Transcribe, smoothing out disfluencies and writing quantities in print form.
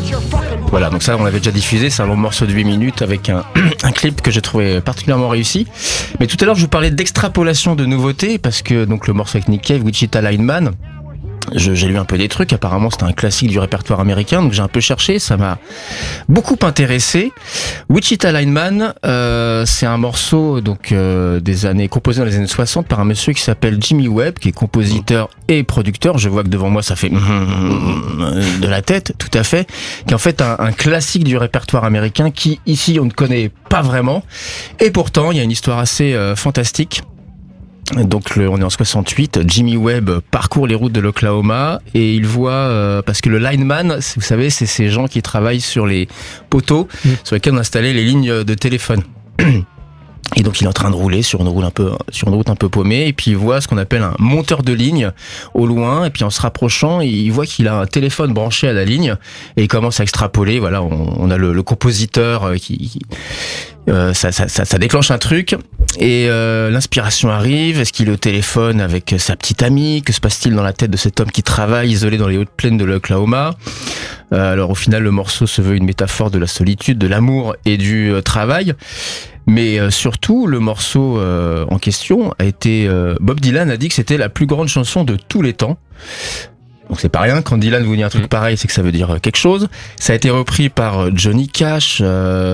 Voilà, donc ça on l'avait déjà diffusé, c'est un long morceau de 8 minutes avec un clip que j'ai trouvé particulièrement réussi. Mais tout à l'heure je vous parlais d'extrapolation de nouveautés parce que donc le morceau avec Nick Cave, Wichita Lineman, j'ai lu un peu des trucs, apparemment c'était un classique du répertoire américain, donc j'ai un peu cherché, ça m'a beaucoup intéressé. Wichita Lineman, c'est un morceau donc composé dans les années 60 par un monsieur qui s'appelle Jimmy Webb, qui est compositeur et producteur. Je vois que devant moi ça fait de la tête, tout à fait, qui est en fait un classique du répertoire américain qui ici on ne connaît pas vraiment, et pourtant il y a une histoire assez fantastique. Donc on est en 68, Jimmy Webb parcourt les routes de l'Oklahoma et il voit, parce que le lineman, vous savez, c'est ces gens qui travaillent sur les poteaux sur lesquels on installait les lignes de téléphone. Et donc il est en train de rouler sur une route un peu paumée, et puis il voit ce qu'on appelle un monteur de ligne au loin, et puis en se rapprochant, il voit qu'il a un téléphone branché à la ligne, et il commence à extrapoler. Voilà, on a le compositeur ça déclenche un truc, et l'inspiration arrive. Est-ce qu'il est au téléphone avec sa petite amie? Que se passe-t-il dans la tête de cet homme qui travaille isolé dans les hautes plaines de l'Oklahoma? Alors au final, le morceau se veut une métaphore de la solitude, de l'amour et du travail. Mais surtout, le morceau en question a été... Bob Dylan a dit que c'était la plus grande chanson de tous les temps. Donc c'est pas rien, quand Dylan vous dit un truc pareil, c'est que ça veut dire quelque chose. Ça a été repris par Johnny Cash,